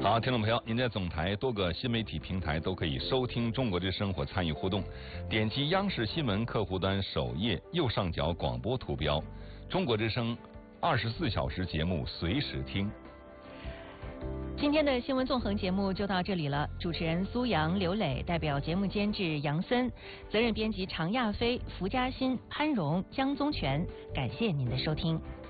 好，听众朋友，您在总台多个新媒体平台都可以收听中国之声或参与互动。点击央视新闻客户端首页右上角广播图标，中国之声24小时节目随时听。 今天的新闻纵横节目就到这里了，主持人苏阳、刘磊，代表节目监制杨森，责任编辑常亚飞、福嘉欣、潘荣、江宗全，感谢您的收听。